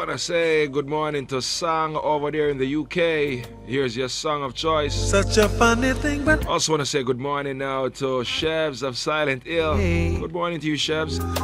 want to say good morning to Sang over there in the UK. Here's your song of choice. Such a funny thing, but Also want to say good morning now to Chefs of Silent Hill. Hey. Good morning to you, Chefs.